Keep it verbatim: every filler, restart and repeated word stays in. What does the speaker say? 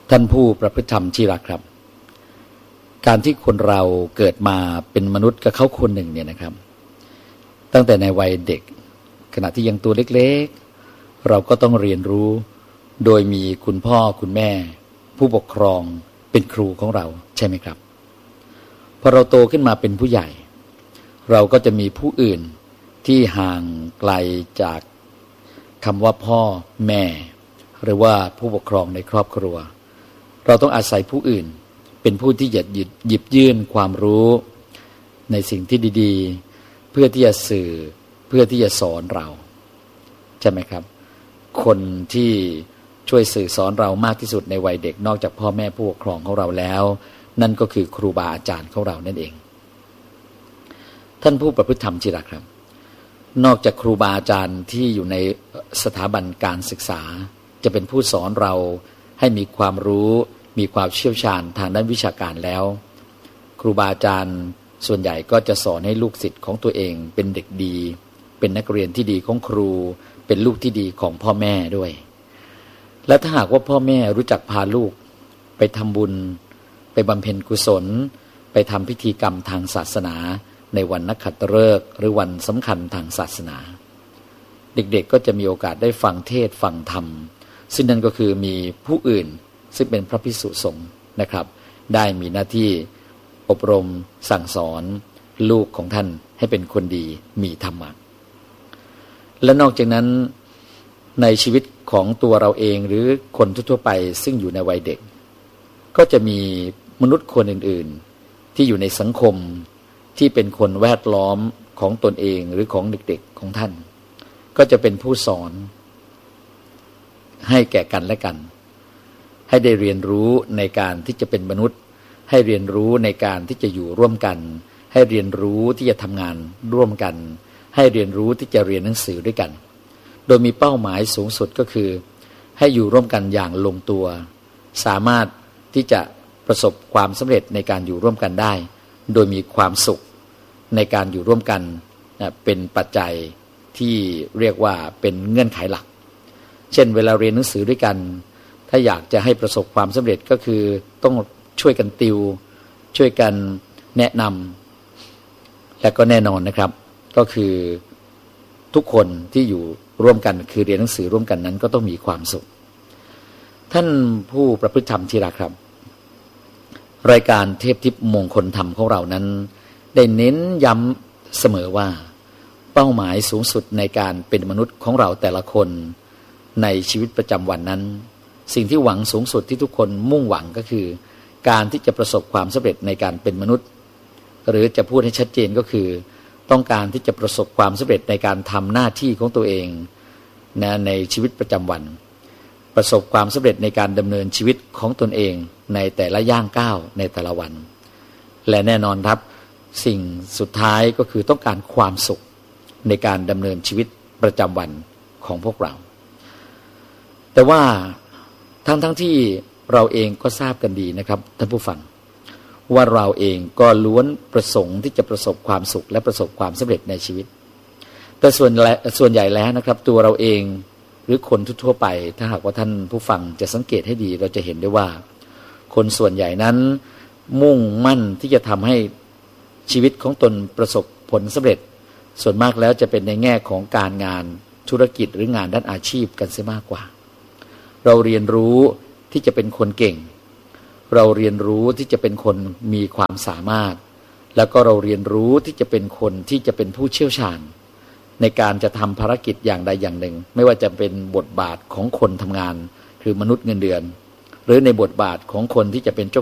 ท่านผู้ประพฤติธรรมที่รักครับการที่คนเราเกิดมาเป็นมนุษย์กับเขาคนหนึ่งเนี่ยนะครับตั้งแต่ในวัยเด็กขณะที่ยังตัวเล็กๆเราก็ต้องเรียนรู้โดยมีคุณพ่อคุณแม่ผู้ปกครองเป็นครูของเราใช่ไหมครับพอเราโตขึ้นมาเป็นผู้ใหญ่เราก็จะมีผู้อื่นที่ห่างไกลจากคำว่าพ่อแม่หรือว่าผู้ปกครองในครอบครัวเราต้องอาศัยผู้อื่นเป็นผู้ที่จะหยิบหยิบยื่นความรู้ในสิ่งที่ดีๆเพื่อที่จะสื่อเพื่อที่จะสอนเราใช่ไหมครับคนที่ช่วยสื่อสอนเรามากที่สุดในวัยเด็กนอกจากพ่อแม่ผู้ปกครองของเราแล้วนั่นก็คือครูบาอาจารย์ของเรานั่นเองท่านผู้ประพฤติธรรมที่รักครับนอกจากครูบาอาจารย์ที่อยู่ในสถาบันการศึกษาจะเป็นผู้สอนเราให้มีความรู้มีความเชี่ยวชาญทางด้านวิชาการแล้วครูบาอาจารย์ส่วนใหญ่ก็จะสอนให้ลูกศิษย์ของตัวเองเป็นเด็กดีเป็นนักเรียนที่ดีของครูเป็นลูกที่ดีของพ่อแม่ด้วยและถ้าหากว่าพ่อแม่รู้จักพาลูกไปทำบุญไปบำเพ็ญกุศลไปทำพิธีกรรมทางศาสนาในวันนักขัตฤกษ์หรือวันสำคัญทางศาสนาเด็กๆก็จะมีโอกาสได้ฟังเทศน์ฟังธรรมซึ่งนั่นก็คือมีผู้อื่นซึ่งเป็นพระภิกษุสงฆ์นะครับได้มีหน้าที่อบรมสั่งสอนลูกของท่านให้เป็นคนดีมีธรรมะและนอกจากนั้นในชีวิตของตัวเราเองหรือคนทั่วๆไปซึ่งอยู่ในวัยเด็กก็จะมีมนุษย์คนอื่นๆที่อยู่ในสังคมที่เป็นคนแวดล้อมของตนเองหรือของเด็กๆของท่านก็จะเป็นผู้สอนให้แก่กันและกันให้ได้เรียนรู้ในการที่จะเป็นมนุษย์ให้เรียนรู้ในการที่จะอยู่ร่วมกันให้เรียนรู้ที่จะทำงานร่วมกันให้เรียนรู้ที่จะเรียนหนังสือด้วยกันโดยมีเป้าหมายสูงสุดก็คือให้อยู่ร่วมกันอย่างลงตัวสามารถที่จะประสบความสำเร็จในการอยู่ร่วมกันได้โดยมีความสุขในการอยู่ร่วมกันเป็นปัจจัยที่เรียกว่าเป็นเงื่อนไขหลักเช่นเวลาเรียนหนังสือด้วยกันถ้าอยากจะให้ประสบความสำเร็จก็คือต้องช่วยกันติวช่วยกันแนะนำและก็แน่นอนนะครับก็คือทุกคนที่อยู่ร่วมกันคือเรียนหนังสือร่วมกันนั้นก็ต้องมีความสุขท่านผู้ประพฤติธรรมที่รักครับรายการเทพทิพย์มงคลธรรมของเรานั้นได้เน้นย้ำเสมอว่าเป้าหมายสูงสุดในการเป็นมนุษย์ของเราแต่ละคนในชีวิตประจำวันนั้นสิ่งที่หวังสูงสุดที่ทุกคนมุ่งหวังก็คือการที่จะประสบความสำเร็จในการเป็นมนุษย์หรือจะพูดให้ชัดเจนก็คือต้องการที่จะประสบความสำเร็จในการทำหน้าที่ของตัวเองนะในชีวิตประจำวันประสบความสำเร็จในการดำเนินชีวิตของตนเองในแต่ละย่างก้าวในแต่ละวันและแน่นอนครับสิ่งสุดท้ายก็คือต้องการความสุขในการดำเนินชีวิตประจำวันของพวกเราแต่ว่าทั้งทั้งที่เราเองก็ทราบกันดีนะครับท่านผู้ฟังว่าเราเองก็ล้วนประสงค์ที่จะประสบความสุขและประสบความสำเร็จในชีวิตแต่ส่วนส่วนใหญ่แล้วนะครับตัวเราเองหรือคนทั่วไปถ้าหากว่าท่านผู้ฟังจะสังเกตให้ดีเราจะเห็นได้ว่าคนส่วนใหญ่นั้นมุ่งมั่นที่จะทำให้ชีวิตของตนประสบผลสำเร็จส่วนมากแล้วจะเป็นในแง่ของการงานธุรกิจหรืองานด้านอาชีพกันเสียมากกว่าเราเรียนรู้ที่จะเป็นคนเก่งเราเรียนรู้ที่จะเป็นคนมีความสามารถแล้วก็เราเรียนรู้ที่จะเป็นคนที่จะเป็นผู้เชี่ยวชาญในการจะทำภารกิจอย่างใดอย่างหนึ่งไม่ว่าจะเป็นบทบาทของคนทำงานคือมนุษย์เงินเดือนหรือในบทบาทของคนที่จะเป็นเจ้า